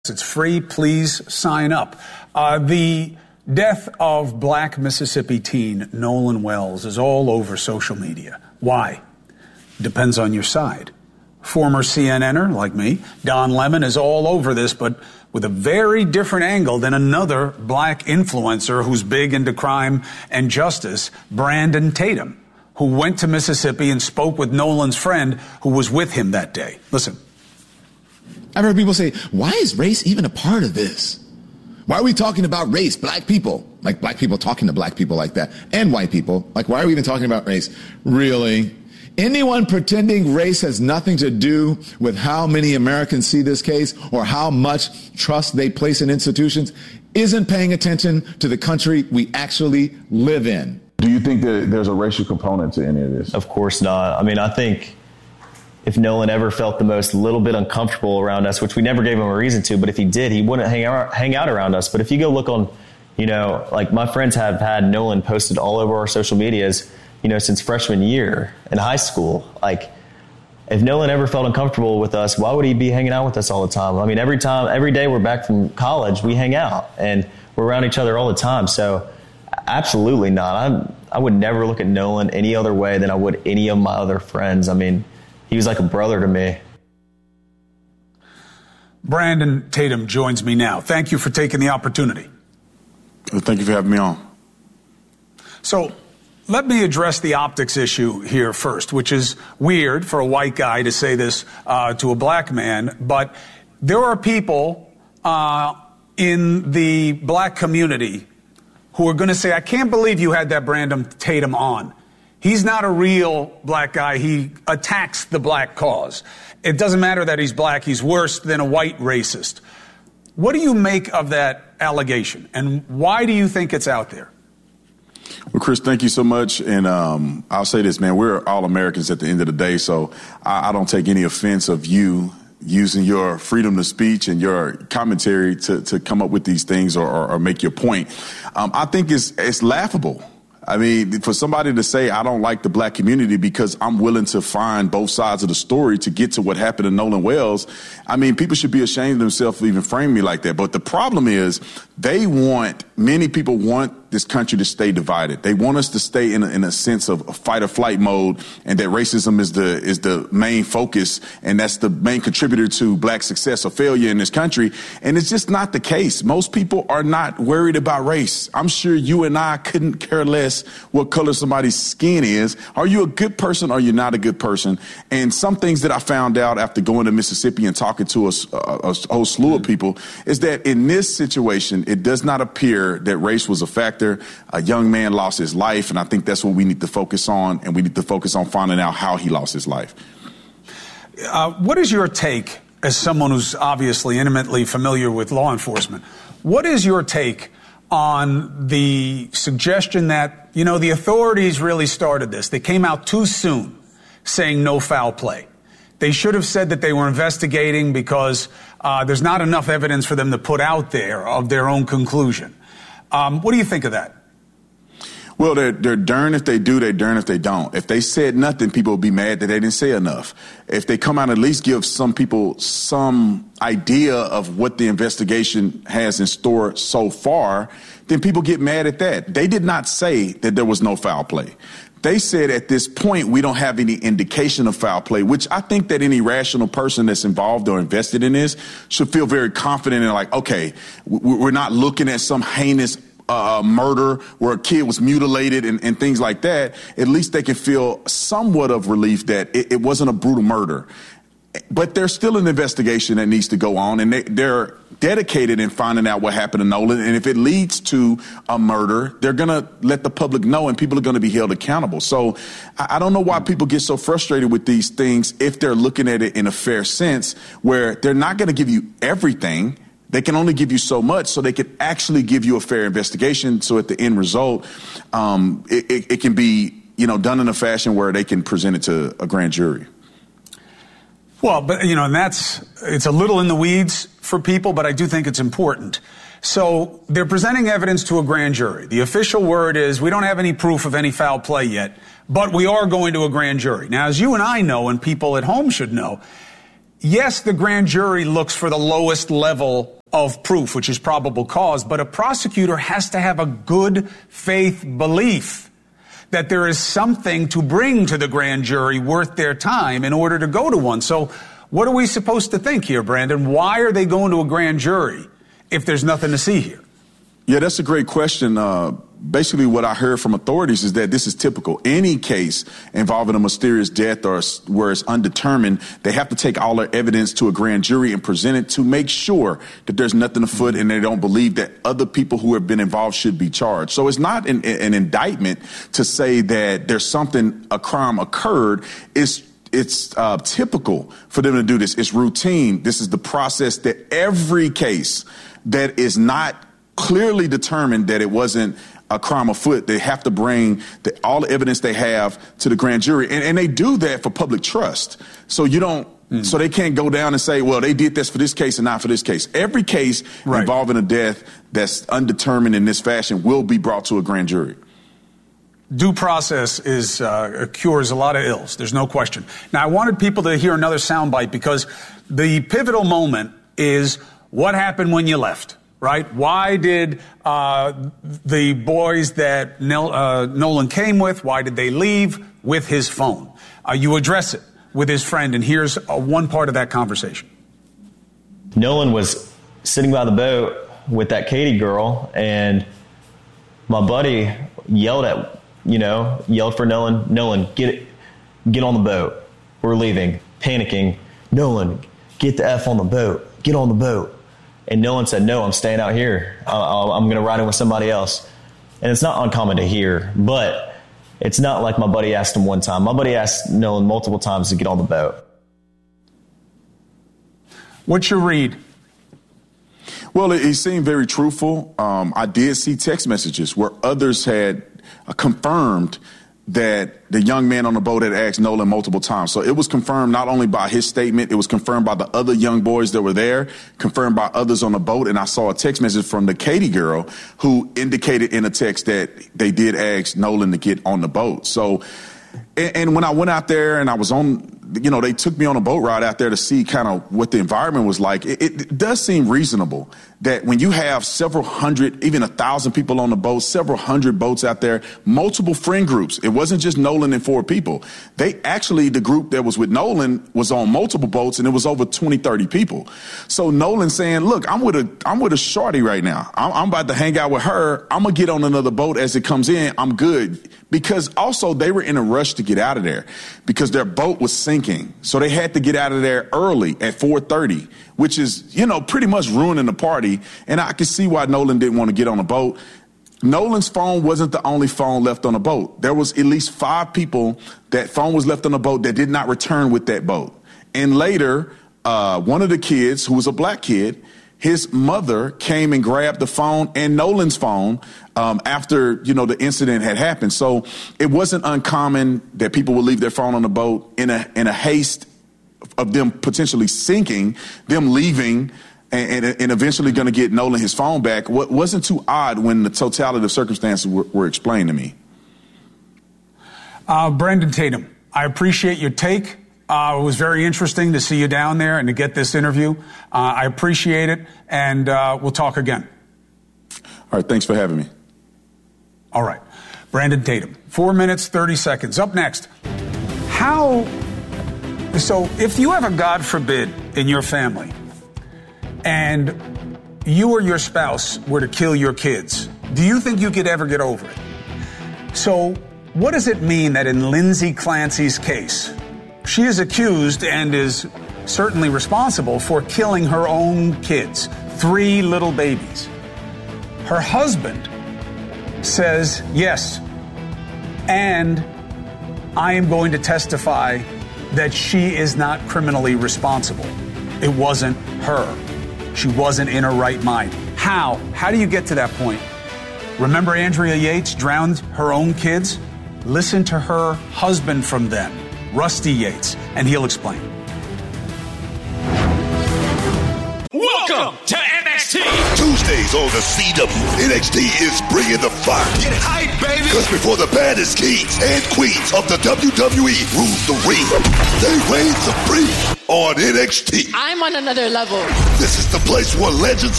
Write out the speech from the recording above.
It's free. Please sign up. The death of black Mississippi teen Nolan Wells is all over social media. Why? Depends on your side. Former CNNer, like me, Don Lemon, is all over this, but with a very different angle than another black influencer who's big into crime and justice, Brandon Tatum, who went to Mississippi and spoke with Nolan's friend who was with him that day. Listen. I've heard people say, why is race even a part of this? Why are we talking about race, black people? Like black people talking to black people like that. And white people. Like, why are we even talking about race? Really? Anyone pretending race has nothing to do with how many Americans see this case or how much trust they place in institutions isn't paying attention to the country we actually live in. Do you think that there's a racial component to any of this? Of course not. I mean, I think if Nolan ever felt the most little bit uncomfortable around us, which we never gave him a reason to, but if he did, he wouldn't hang out around us. But if you go look on, like my friends have had Nolan posted all over our social medias, since freshman year in high school. Like, if Nolan ever felt uncomfortable with us, why would he be hanging out with us all the time? I mean, every day we're back from college, we hang out and we're around each other all the time. So absolutely not. I would never look at Nolan any other way than I would any of my other friends. I mean, he was like a brother to me. Brandon Tatum joins me now. Thank you for taking the opportunity. Thank you for having me on. So let me address the optics issue here first, which is weird for a white guy to say this to a black man. But there are people in the black community who are going to say, I can't believe you had that Brandon Tatum on. He's not a real black guy. He attacks the black cause. It doesn't matter that he's black. He's worse than a white racist. What do you make of that allegation? And why do you think it's out there? Well, Chris, thank you so much. And I'll say this, man, we're all Americans at the end of the day. So I don't take any offense of you using your freedom of speech and your commentary to come up with these things or make your point. I think it's laughable. I mean, for somebody to say, I don't like the black community because I'm willing to find both sides of the story to get to what happened to Nolan Wells. I mean, people should be ashamed of themselves for even framing me like that. But the problem is many people want this country to stay divided. They want us to stay in a sense of a fight or flight mode, and that racism is the main focus, and that's the main contributor to black success or failure in this country. And it's just not the case. Most people are not worried about race. I'm sure you and I couldn't care less what color somebody's skin is. Are you a good person or you're not a good person? And some things that I found out after going to Mississippi and talking to a whole slew of people is that in this situation, it does not appear that race was a factor. A young man lost his life, and I think that's what we need to focus on, and we need to focus on finding out how he lost his life. What is your take, as someone who's obviously intimately familiar with law enforcement, what is your take on the suggestion that, the authorities really started this? They came out too soon saying no foul play. They should have said that they were investigating because there's not enough evidence for them to put out there of their own conclusion. What do you think of that? Well, they're darned if they do, they're darned if they don't. If they said nothing, people will be mad that they didn't say enough. If they come out and at least give some people some idea of what the investigation has in store so far, then people get mad at that. They did not say that there was no foul play. They said at this point, we don't have any indication of foul play, which I think that any rational person that's involved or invested in this should feel very confident and like, okay, we're not looking at some heinous murder where a kid was mutilated and things like that. At least they can feel somewhat of relief that it wasn't a brutal murder. But there's still an investigation that needs to go on, and they're dedicated in finding out what happened to Nolan. And if it leads to a murder, they're going to let the public know, and people are going to be held accountable. So I don't know why people get so frustrated with these things if they're looking at it in a fair sense, where they're not going to give you everything. They can only give you so much, so they can actually give you a fair investigation. So at the end result, it can be, done in a fashion where they can present it to a grand jury. Well, but, and it's a little in the weeds for people, but I do think it's important. So they're presenting evidence to a grand jury. The official word is we don't have any proof of any foul play yet, but we are going to a grand jury. Now, as you and I know, and people at home should know, yes, the grand jury looks for the lowest level of proof, which is probable cause, but a prosecutor has to have a good faith belief that there is something to bring to the grand jury worth their time in order to go to one. So what are we supposed to think here, Brandon? Why are they going to a grand jury if there's nothing to see here? Yeah, that's a great question. Basically, what I heard from authorities is that this is typical. Any case involving a mysterious death or where it's undetermined, they have to take all their evidence to a grand jury and present it to make sure that there's nothing afoot and they don't believe that other people who have been involved should be charged. So it's not an indictment to say that there's something, a crime occurred. It's typical for them to do this. It's routine. This is the process that every case that is not clearly determined that it wasn't a crime afoot, they have to bring all the evidence they have to the grand jury. And they do that for public trust. So you don't, so they can't go down and say, well, they did this for this case and not for this case. Every case involving a death that's undetermined in this fashion will be brought to a grand jury. Due process cures a lot of ills. There's no question. Now, I wanted people to hear another soundbite because the pivotal moment is what happened when you left. Right? Why did the boys that Nolan came with, why did they leave with his phone? You address it with his friend, and here's one part of that conversation. Nolan was sitting by the boat with that Katie girl, and my buddy yelled for Nolan, get on the boat. We're leaving. Panicking. Nolan, get the F on the boat. Get on the boat. And Nolan said, no, I'm staying out here. I'm going to ride in with somebody else. And it's not uncommon to hear, but it's not like my buddy asked him one time. My buddy asked Nolan multiple times to get on the boat. What's your read? Well, he seemed very truthful. I did see text messages where others had confirmed that the young man on the boat had asked Nolan multiple times. So it was confirmed not only by his statement, it was confirmed by the other young boys that were there, confirmed by others on the boat. And I saw a text message from the Katie girl who indicated in a text that they did ask Nolan to get on the boat. So, and when I went out there and I was on, they took me on a boat ride out there to see kind of what the environment was like. It does seem reasonable that when you have several hundred, even 1,000 people on the boat, several hundred boats out there, multiple friend groups. It wasn't just Nolan and 4 people. The group that was with Nolan was on multiple boats, and it was over 20, 30 people. So Nolan saying, look, I'm with a shorty right now. I'm about to hang out with her. I'm going to get on another boat as it comes in. I'm good. Because also they were in a rush to get out of there because their boat was sinking. So they had to get out of there early at 4:30, which is, pretty much ruining the party. And I can see why Nolan didn't want to get on a boat. Nolan's phone wasn't the only phone left on the boat. There was at least 5 people that phone was left on the boat that did not return with that boat. And later, one of the kids, who was a black kid, his mother came and grabbed the phone and Nolan's phone after, the incident had happened. So it wasn't uncommon that people would leave their phone on the boat in a haste of them potentially sinking, them leaving and eventually going to get Nolan his phone back. What wasn't too odd when the totality of circumstances were explained to me. Brandon Tatum, I appreciate your take. It was very interesting to see you down there and to get this interview. I appreciate it, and we'll talk again. All right, thanks for having me. All right. Brandon Tatum, 4 minutes, 30 seconds. Up next, so if you have a God forbid in your family and you or your spouse were to kill your kids, do you think you could ever get over it? So what does it mean that in Lindsay Clancy's case, she is accused and is certainly responsible for killing her own kids, 3 little babies? Her husband says, yes, and I am going to testify that she is not criminally responsible. It wasn't her. She wasn't in her right mind. How? How do you get to that point? Remember Andrea Yates drowned her own kids? Listen to her husband from then, Rusty Yates, and he'll explain. Welcome to MX NXT. Tuesdays on the CW, NXT is bringing the fire. Get hype, baby. Because before the baddest kings and queens of the WWE rule the ring, they reign supreme on NXT. I'm on another level. This is the place where legends